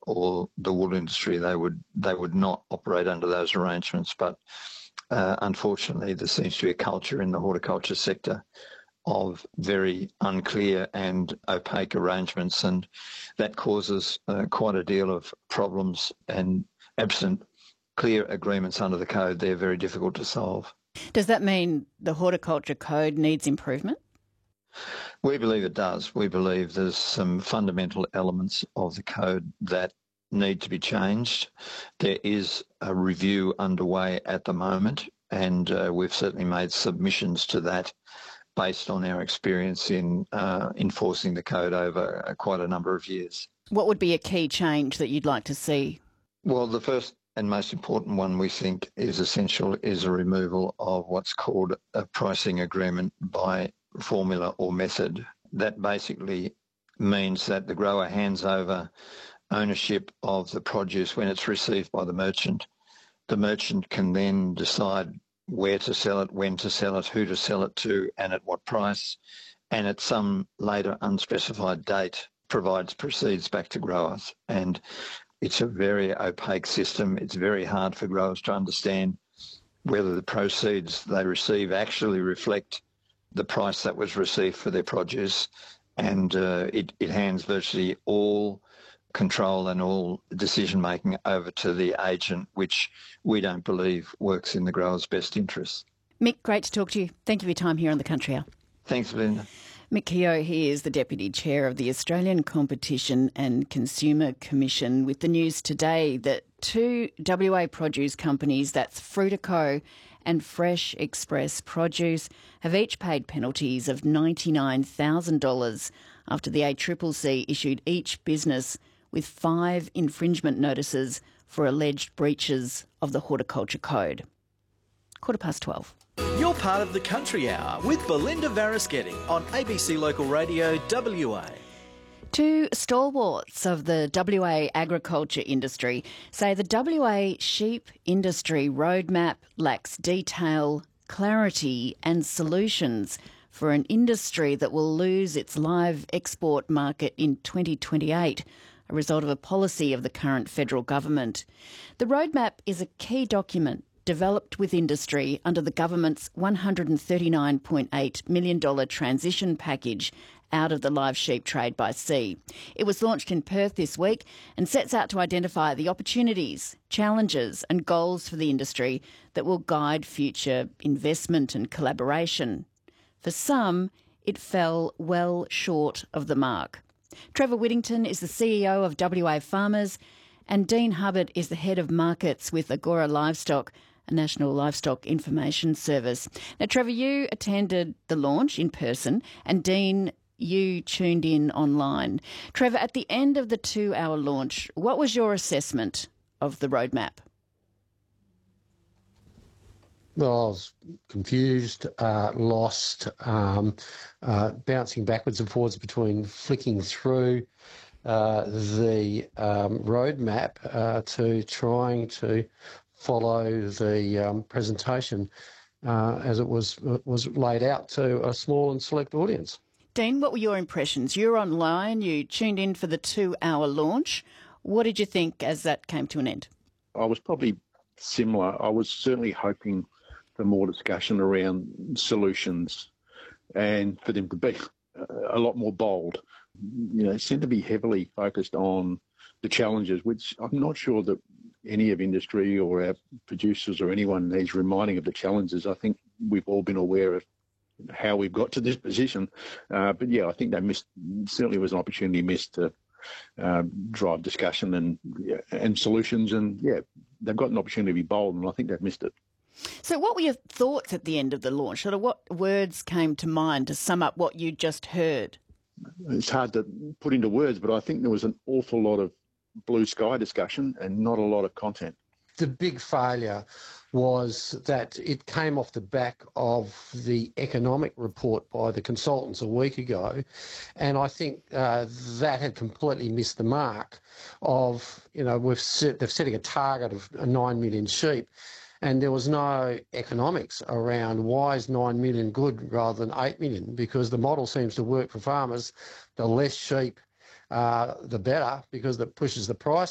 or the wool industry, they would not operate under those arrangements. But unfortunately, there seems to be a culture in the horticulture sector of very unclear and opaque arrangements, and that causes quite a deal of problems, and absent clear agreements under the code, they're very difficult to solve. Does that mean the horticulture code needs improvement? We believe it does. We believe there's some fundamental elements of the code that need to be changed. There is a review underway at the moment, and we've certainly made submissions to that based on our experience in enforcing the code over quite a number of years. What would be a key change that you'd like to see? Well, the first and most important one we think is essential is a removal of what's called a pricing agreement by formula or method. That basically means that the grower hands over ownership of the produce when it's received by the merchant. The merchant can then decide where to sell it, when to sell it, who to sell it to, and at what price, and at some later unspecified date provides proceeds back to growers. And it's a very opaque system. It's very hard for growers to understand whether the proceeds they receive actually reflect the price that was received for their produce, and it hands virtually all control and all decision-making over to the agent, which we don't believe works in the grower's best interests. Mick, great to talk to you. Thank you for your time here on The Country Hour. Thanks, Linda. Mick Keogh, he is the Deputy Chair of the Australian Competition and Consumer Commission, with the news today that two WA produce companies, that's Frutico and Fresh Express Produce, have each paid penalties of $99,000 after the ACCC issued each business with 5 infringement notices for alleged breaches of the Horticulture Code. 12:15. You're part of the Country Hour with Belinda Varaschetti on ABC Local Radio WA. Two stalwarts of the WA agriculture industry say the WA sheep industry roadmap lacks detail, clarity and solutions for an industry that will lose its live export market in 2028, a result of a policy of the current federal government. The roadmap is a key document developed with industry under the government's $139.8 million transition package out of the live sheep trade by sea. It was launched in Perth this week and sets out to identify the opportunities, challenges and goals for the industry that will guide future investment and collaboration. For some, it fell well short of the mark. Trevor Whittington is the CEO of WA Farmers, and Dean Hubbard is the head of markets with Agora Livestock, a national livestock information service. Now, Trevor, you attended the launch in person, and Dean, you tuned in online. Trevor, at the end of the 2-hour launch, what was your assessment of the roadmap? Well, I was confused, lost, bouncing backwards and forwards between flicking through the roadmap to trying to follow the presentation as it was laid out to a small and select audience. Dean, what were your impressions? You were online, you tuned in for the 2-hour launch. What did you think as that came to an end? I was probably similar. I was certainly hoping for more discussion around solutions and for them to be a lot more bold. You know, seem to be heavily focused on the challenges, which I'm not sure that any of industry or our producers or anyone needs reminding of the challenges. I think we've all been aware of how we've got to this position. But yeah, I think they missed, certainly was an opportunity missed to drive discussion and solutions. And yeah, they've got an opportunity to be bold, and I think they've missed it. So what were your thoughts at the end of the launch? Sort of what words came to mind to sum up what you just heard? It's hard to put into words, but I think there was an awful lot of blue sky discussion and not a lot of content. The big failure was that it came off the back of the economic report by the consultants a week ago, and I think that had completely missed the mark of, you know, they're setting a target of 9 million sheep, and there was no economics around why is 9 million good rather than 8 million, because the model seems to work for farmers. The less sheep, the better, because that pushes the price